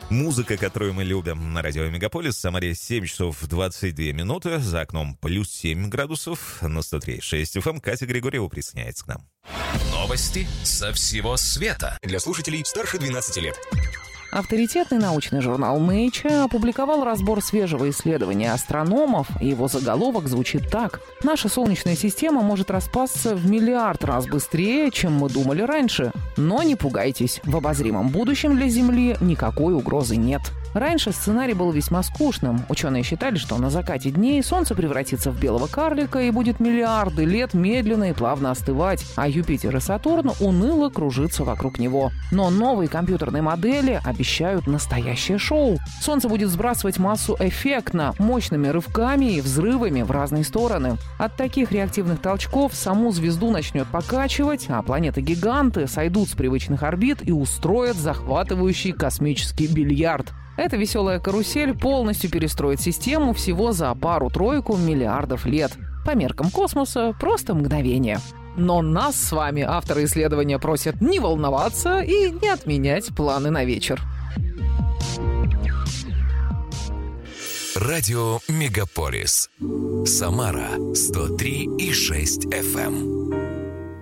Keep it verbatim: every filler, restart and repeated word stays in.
Музыка, которую мы любим на радио Мегаполис. В Самаре семь часов двадцать две минуты. За окном плюс семь градусов. На сто три и шесть эф эм. Катя Григорьева присоединяется к нам. Новости со всего света. Для слушателей старше двенадцати лет. Авторитетный научный журнал Nature опубликовал разбор свежего исследования астрономов, и его заголовок звучит так: «Наша Солнечная система может распасться в миллиард раз быстрее, чем мы думали раньше. Но не пугайтесь, в обозримом будущем для Земли никакой угрозы нет». Раньше сценарий был весьма скучным. Ученые считали, что на закате дней Солнце превратится в белого карлика и будет миллиарды лет медленно и плавно остывать, а Юпитер и Сатурн уныло кружиться вокруг него. Но новые компьютерные модели обещают настоящее шоу. Солнце будет сбрасывать массу эффектно, мощными рывками и взрывами в разные стороны. От таких реактивных толчков саму звезду начнет покачивать, а планеты-гиганты сойдут с привычных орбит и устроят захватывающий космический бильярд. Эта веселая карусель полностью перестроит систему всего за пару-тройку миллиардов лет. По меркам космоса просто мгновение. Но нас с вами авторы исследования просят не волноваться и не отменять планы на вечер. Радио Мегаполис. Самара сто три и шесть эф эм.